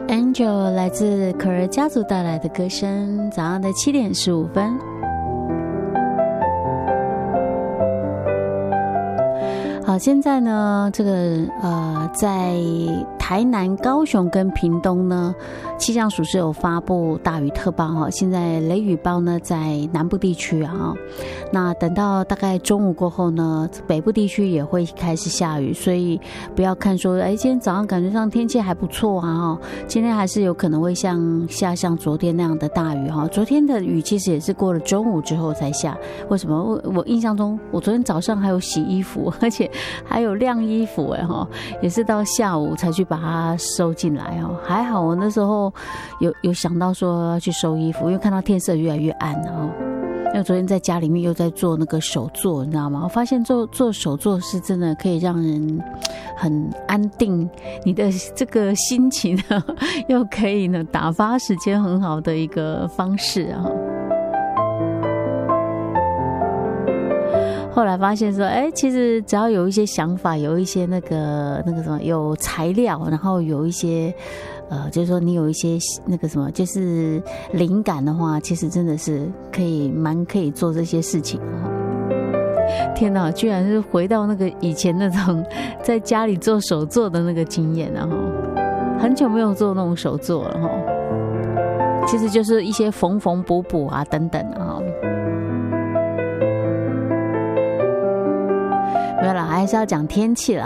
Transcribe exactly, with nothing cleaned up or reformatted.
Angel 来自可儿家族带来的歌声，早上的七点十五分。好，现在呢，这个呃，在台南、高雄跟屏东呢，气象署是有发布大雨特报哈。现在雷雨报呢在南部地区啊，那等到大概中午过后呢，北部地区也会开始下雨，所以不要看说，哎，今天早上感觉上天气还不错啊哈，今天还是有可能会像下像昨天那样的大雨哈。昨天的雨其实也是过了中午之后才下，为什么？我我印象中，我昨天早上还有洗衣服，而且还有晾衣服哎哈，也是到下午才去把它收进来哈。还好我那时候有有想到说要去收衣服，因为看到天色越来越暗了哈。因为昨天在家里面又在做那个手作，你知道吗？我发现做做手作是真的可以让人很安定，你的这个心情呢，又可以呢打发时间很好的一个方式啊。后来发现说，哎，其实只要有一些想法，有一些那个那个什么，有材料，然后有一些，呃，就是说你有一些那个什么，就是灵感的话，其实真的是可以蛮可以做这些事情。天哪，居然是回到那个以前那种在家里做手作的那个经验啊！很久没有做那种手作了哈。其实就是一些缝缝补补啊等等啊。没有啦，还是要讲天气了。